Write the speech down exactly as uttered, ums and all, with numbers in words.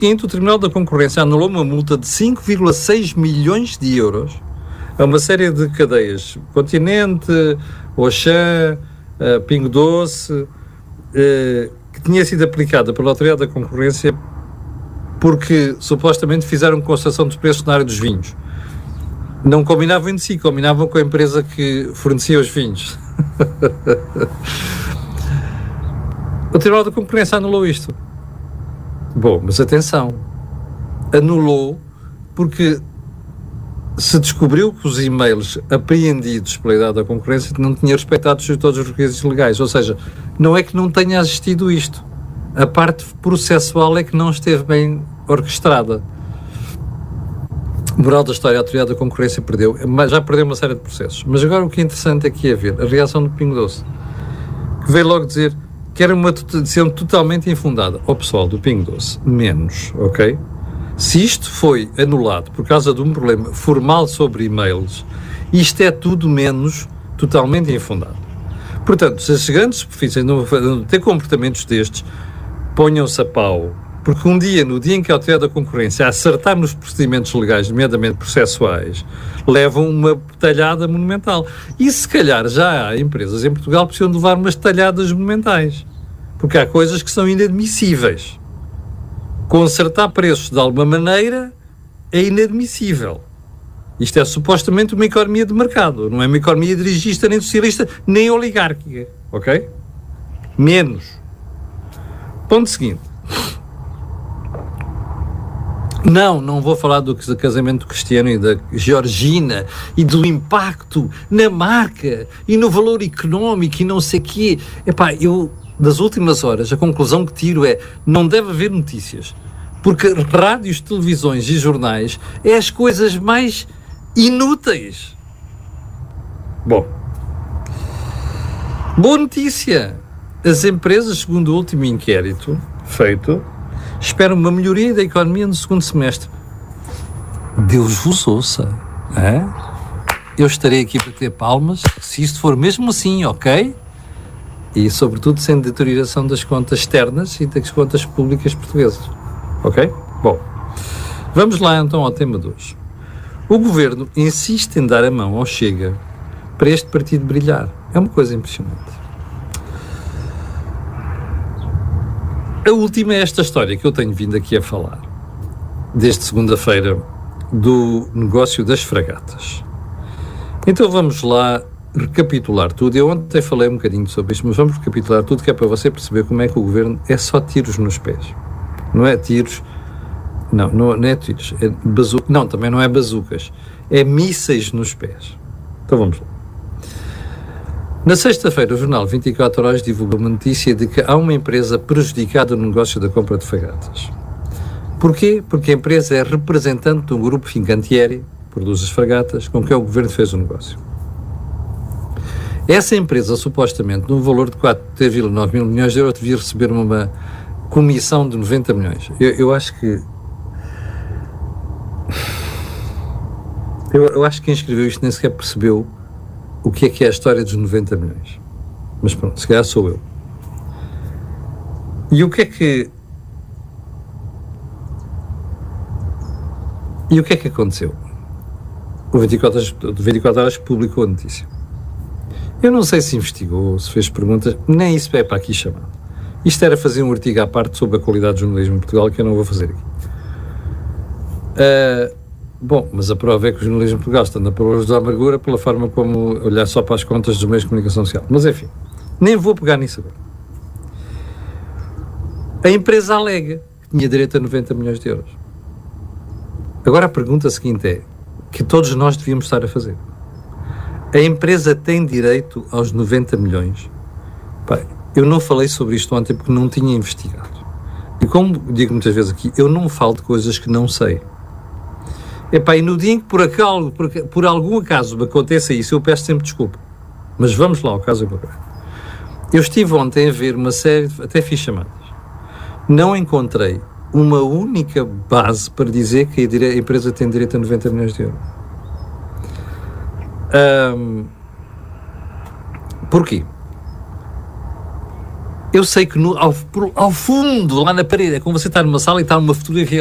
seguinte, o Tribunal da Concorrência anulou uma multa de cinco vírgula seis milhões de euros a uma série de cadeias, Continente, Auchan, uh, Pingo Doce, uh, que tinha sido aplicada pela Autoridade da Concorrência porque supostamente fizeram concessão dos preços na área dos vinhos. Não combinavam entre si, combinavam com a empresa que fornecia os vinhos. O Tribunal da Concorrência anulou isto. Bom, mas atenção, anulou porque se descobriu que os e-mails apreendidos pela Autoridade da Concorrência não tinham respeitado todos os requisitos legais, ou seja, não é que não tenha existido isto, a parte processual é que não esteve bem orquestrada. Moral da história, a Autoridade da Concorrência perdeu, já perdeu uma série de processos, mas agora o que é interessante aqui é ver a reação do Pingo Doce, que veio logo dizer que era uma decisão totalmente infundada. Ao pessoal do Pingo Doce, menos, ok? Se isto foi anulado por causa de um problema formal sobre e-mails, isto é tudo menos totalmente infundado. Portanto, se as grandes superfícies não têm comportamentos destes, ponham-se a pau, porque um dia, no dia em que a Autoridade da Concorrência acertar nos procedimentos legais, nomeadamente processuais, levam uma talhada monumental. E se calhar já há empresas em Portugal que precisam de levar umas talhadas monumentais, porque há coisas que são inadmissíveis. Consertar preços de alguma maneira é inadmissível. Isto é supostamente uma economia de mercado, não é uma economia dirigista, nem socialista, nem oligárquica, ok? Menos. Ponto seguinte. Não, não vou falar do casamento cristiano e da Georgina e do impacto na marca e no valor económico e não sei o quê. Epá, eu, das últimas horas, a conclusão que tiro é não deve haver notícias, porque rádios, televisões e jornais é as coisas mais inúteis. Bom, boa notícia. As empresas, segundo o último inquérito feito, esperam uma melhoria da economia no segundo semestre. Deus vos ouça. É? Eu estarei aqui para ter palmas, se isto for mesmo assim, ok? E, sobretudo, sem deterioração das contas externas e das contas públicas portuguesas. Ok? Bom, vamos lá então ao tema de hoje. O Governo insiste em dar a mão ao Chega para este partido brilhar. É uma coisa impressionante. A última é esta história que eu tenho vindo aqui a falar, desde segunda-feira, do negócio das fragatas. Então vamos lá recapitular tudo. Eu ontem falei um bocadinho sobre isto, mas vamos recapitular tudo, que é para você perceber como é que o Governo é só tiros nos pés. Não é tiros, não, não, não é tiros, é bazucas, não, também não é bazucas, é mísseis nos pés. Então vamos lá. Na sexta-feira, o jornal vinte e quatro horas divulgou uma notícia de que há uma empresa prejudicada no negócio da compra de fragatas. Porquê? Porque a empresa é representante do grupo Fincantieri, que produz as fragatas, com quem o Governo fez o negócio. Essa empresa, supostamente, no valor de quatro vírgula nove mil milhões de euros, devia receber uma comissão de noventa milhões. Eu, eu acho que... Eu, eu acho que quem escreveu isto nem sequer percebeu o que é que é a história dos noventa milhões. Mas pronto, se calhar sou eu. E o que é que... E o que é que aconteceu? O vinte e quatro horas, vinte e quatro horas publicou a notícia. Eu não sei se investigou, se fez perguntas, nem isso é para aqui chamar. Isto era fazer um artigo à parte sobre a qualidade do jornalismo em Portugal, que eu não vou fazer aqui. Uh, Bom, mas a prova é que o jornalismo em Portugal está na palavra da amargura pela forma como olhar só para as contas dos meios de comunicação social. Mas enfim, nem vou pegar nisso agora. A empresa alega que tinha direito a noventa milhões de euros. Agora a pergunta seguinte é, que todos nós devíamos estar a fazer. A empresa tem direito aos noventa milhões? Pai, eu não falei sobre isto ontem porque não tinha investigado. E como digo muitas vezes aqui, eu não falo de coisas que não sei. Epá, e no dia em que por, acaso, por, por algum acaso me aconteça isso, eu peço sempre desculpa. Mas vamos lá ao caso agora. Eu estive ontem a ver uma série, até fiz chamadas. Não encontrei uma única base para dizer que a, dire- a empresa tem direito a noventa milhões de euros. Um, porquê? Eu sei que no, ao, ao fundo, lá na parede, é como você estar numa sala e está uma fotografia